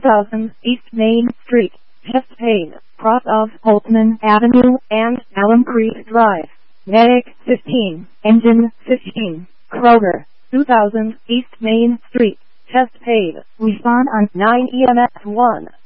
2000 East Main Street, Chestpain, cross of Holtman Avenue and Alum Creek Drive. Medic 15, Engine 15, Kroger, 2000 East Main Street, Chestpain. Respond on 9 EMS 1.